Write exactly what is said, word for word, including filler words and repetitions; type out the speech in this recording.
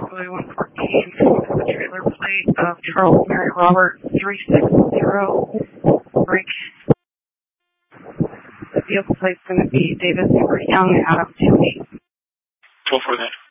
Highway one fourteen, the trailer plate of Charles Mary Robert three six zero, break. The vehicle plate's going to be David Super Young, Adam two eight. twelve for that.